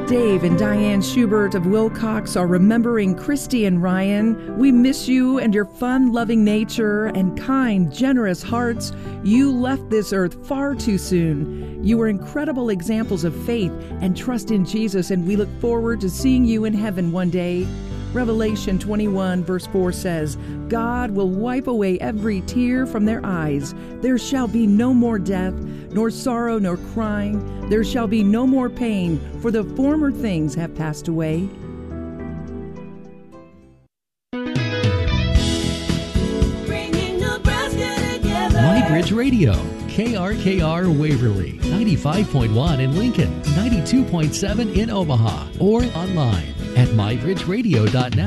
Dave and Diane Schubert of Wilcox are remembering Christy and Ryan. We miss you and your fun-loving nature and kind, generous hearts. You left this earth far too soon. You were incredible examples of faith and trust in Jesus, and we look forward to seeing you in heaven one day. Revelation 21 verse 4 says, God will wipe away every tear from their eyes. There shall be no more death, nor sorrow, nor crying. There shall be no more pain, for the former things have passed away. MyBridge Radio, KRKR Waverly, 95.1 in Lincoln, 92.7 in Omaha, or online at mybridgeradio.net.